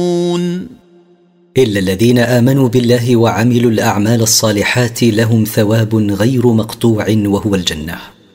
إلا الذين آمنوا بالله وعملوا الأعمال الصالحات لهم ثواب غير مقطوع وهو الجنة.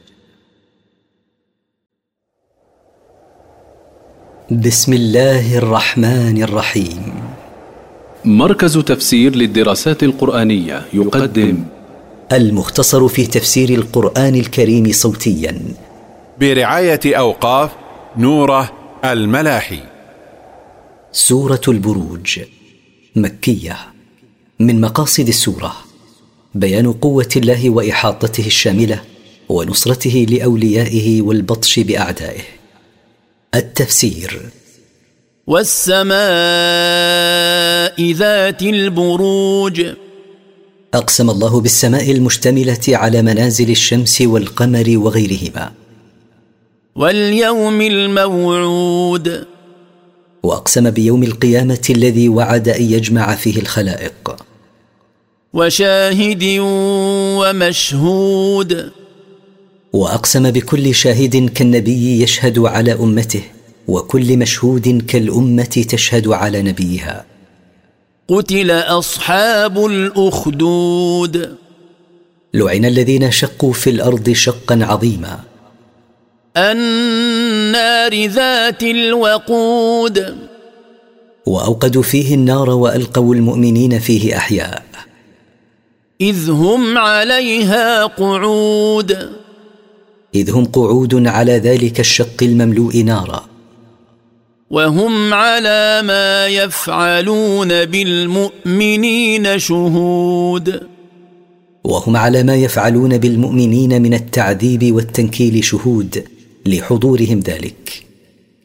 بسم الله الرحمن الرحيم. مركز تفسير للدراسات القرآنية يقدم المختصر في تفسير القرآن الكريم صوتيا برعاية أوقاف نوره الملاحي. سورة البروج مكية. من مقاصد السورة بيان قوة الله وإحاطته الشاملة ونصرته لأوليائه والبطش بأعدائه. التفسير: والسماء ذات البروج. أقسم الله بالسماء المشتملة على منازل الشمس والقمر وغيرهما. واليوم الموعود. وأقسم بيوم القيامة الذي وعد أن يجمع فيه الخلائق. وشاهد ومشهود. وأقسم بكل شاهد كالنبي يشهد على أمته، وكل مشهود كالأمة تشهد على نبيها. قتل أصحاب الأخدود. لعن الذين شقوا في الأرض شقا عظيما. النار ذات الوقود. وأوقدوا فيه النار وألقوا المؤمنين فيه أحياء. إذ هم عليها قعود. إذ هم قعود على ذلك الشق المملوء نارا. وهم على ما يفعلون بالمؤمنين شهود. وهم على ما يفعلون بالمؤمنين من التعذيب والتنكيل شهود لحضورهم ذلك.